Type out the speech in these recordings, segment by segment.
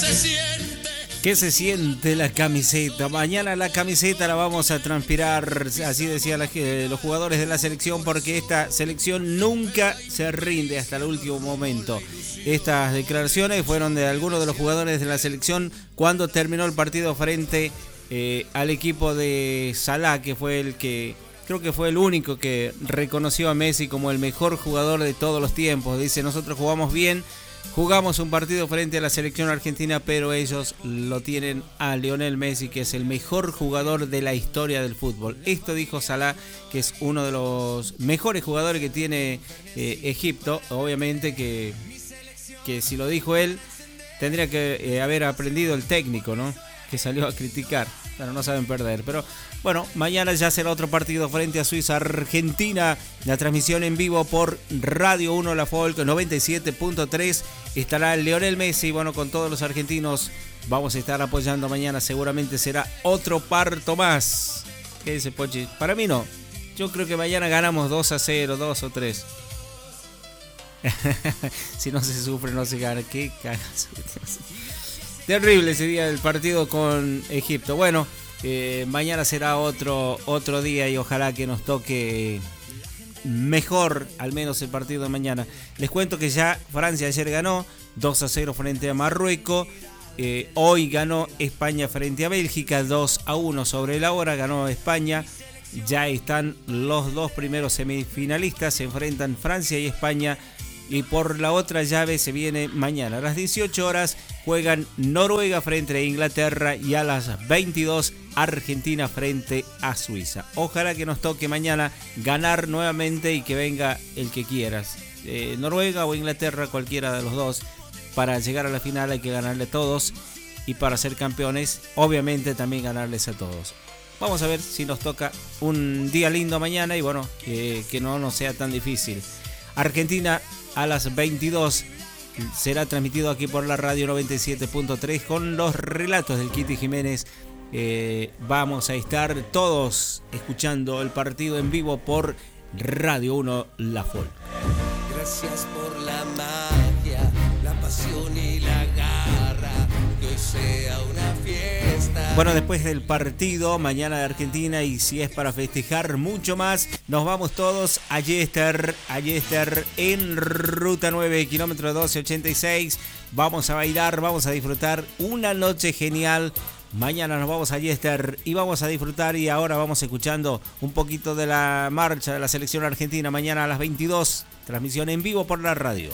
¿Qué se siente la camiseta? Mañana la camiseta la vamos a transpirar, así decían los jugadores de la selección, porque esta selección nunca se rinde hasta el último momento. Estas declaraciones fueron de algunos de los jugadores de la selección cuando terminó el partido frente al equipo de Salah, que fue el que, creo que fue el único que reconoció a Messi como el mejor jugador de todos los tiempos. Dice, nosotros jugamos bien. Jugamos un partido frente a la selección argentina, pero ellos lo tienen a Lionel Messi, que es el mejor jugador de la historia del fútbol. Esto dijo Salah, que es uno de los mejores jugadores que tiene Egipto. Obviamente que si lo dijo él, tendría que haber aprendido el técnico, ¿no? Que salió a criticar, pero no saben perder. Pero bueno, mañana ya será otro partido frente a Suiza, Argentina. La transmisión en vivo por Radio 1 La Folk 97.3. Estará Lionel Messi. Bueno, con todos los argentinos vamos a estar apoyando mañana. Seguramente será otro parto más. ¿Qué dice Pochi? Para mí no. Yo creo que mañana ganamos 2-0, 2 o 3. Si no se sufre, no se gana. Qué cagazo. Terrible ese día del partido con Egipto. Bueno, mañana será otro día y ojalá que nos toque mejor, al menos el partido de mañana. Les cuento que ya Francia ayer ganó 2-0 frente a Marruecos. Hoy ganó España frente a Bélgica 2-1 sobre la hora. Ganó España. Ya están los dos primeros semifinalistas. Se enfrentan Francia y España. Y por la otra llave se viene mañana. A las 18 horas juegan Noruega frente a Inglaterra y a las 22 Argentina frente a Suiza. Ojalá que nos toque mañana ganar nuevamente y que venga el que quieras. Noruega o Inglaterra, cualquiera de los dos. Para llegar a la final hay que ganarle a todos. Y para ser campeones, obviamente también ganarles a todos. Vamos a ver si nos toca un día lindo mañana y bueno, que no nos sea tan difícil. Argentina a las 22 será transmitido aquí por la radio 97.3 con los relatos del Kitty Jiménez. Vamos a estar todos escuchando el partido en vivo por Radio 1 La Folk. Gracias por la magia, la pasión y la garra, que hoy sea una fiesta. Bueno, después del partido, mañana de Argentina, y si es para festejar mucho más, nos vamos todos a Yester en Ruta 9, kilómetro 1286. Vamos a bailar, vamos a disfrutar una noche genial. Mañana nos vamos a Yester y vamos a disfrutar, y ahora vamos escuchando un poquito de la marcha de la selección argentina. Mañana a las 22, transmisión en vivo por la radio.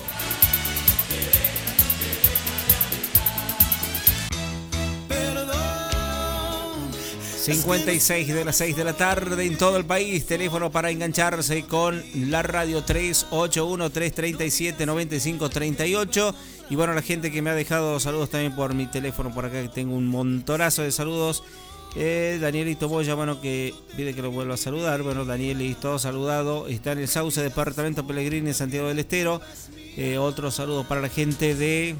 56 de las 6 de la tarde en todo el país. Teléfono para engancharse con la radio 381-337-9538. Y bueno, la gente que me ha dejado saludos también por mi teléfono por acá, que tengo un montonazo de saludos. Danielito Boya, bueno, que pide que lo vuelva a saludar. Bueno, Danielito saludado. Está en el Sauce, departamento Pellegrini, en Santiago del Estero. Otro saludo para la gente de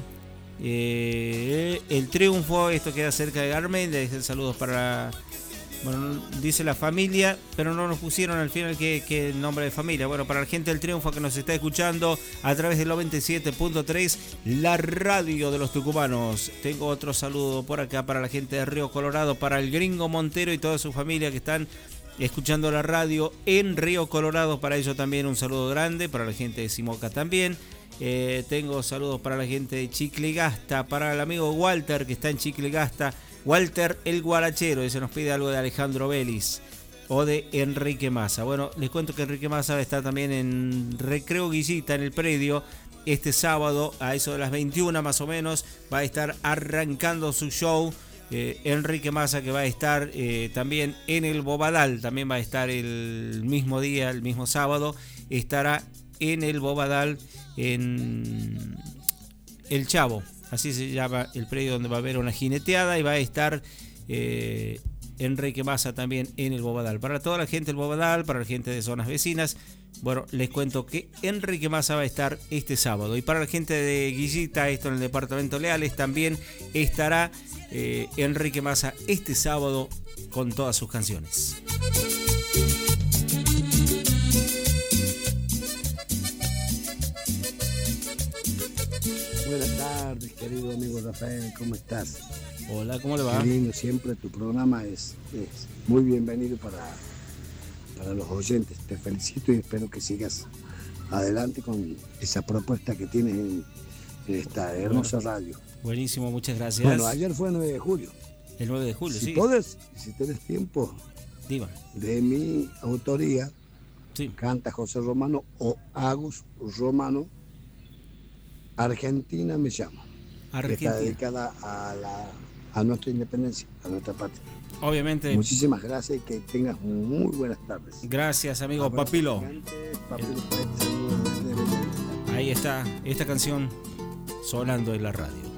El Triunfo. Esto queda cerca de Garmendia. Saludos para... Bueno, dice la familia, pero no nos pusieron al final que el nombre de familia. Bueno, para la gente del Triunfo que nos está escuchando a través del 97.3, la radio de los tucumanos. Tengo otro saludo por acá para la gente de Río Colorado, para el Gringo Montero y toda su familia que están escuchando la radio en Río Colorado. Para ellos también un saludo grande, para la gente de Simoca también. Tengo saludos para la gente de Chiclegasta, para el amigo Walter que está en Chiclegasta. Walter el Guarachero, y se nos pide algo de Alejandro Vélez o de Enrique Massa. Bueno, les cuento que Enrique Massa está también en Recreo Guillita, en el predio. Este sábado, a eso de las 21 más o menos, va a estar arrancando su show. Enrique Massa, que va a estar también en el Bobadal, también va a estar el mismo día, el mismo sábado, estará en el Bobadal, en El Chavo. Así se llama el predio donde va a haber una jineteada, y va a estar Enrique Massa también en el Bobadal. Para toda la gente del Bobadal, para la gente de zonas vecinas, bueno, les cuento que Enrique Massa va a estar este sábado. Y para la gente de Guillita, esto en el departamento Leales, también estará Enrique Massa este sábado con todas sus canciones. Buenas tardes. tardes, querido amigo Rafael, ¿cómo estás? Hola, ¿cómo le va? Qué lindo, siempre tu programa es muy bienvenido para los oyentes. Te felicito y espero que sigas adelante con esa propuesta que tienes en esta hermosa radio. Buenísimo, muchas gracias. Bueno, ayer fue el 9 de julio. El 9 de julio, si sí. Podés, si tenés tiempo, Diga. de mi autoría, sí. Canta José Romano o Agus Romano, Argentina me llama. Argentina. Está dedicada a nuestra independencia, a nuestra patria. Obviamente. Muchísimas gracias y que tengas muy buenas tardes. Gracias, amigo Papilo. Papilo, Ahí está esta canción sonando en la radio.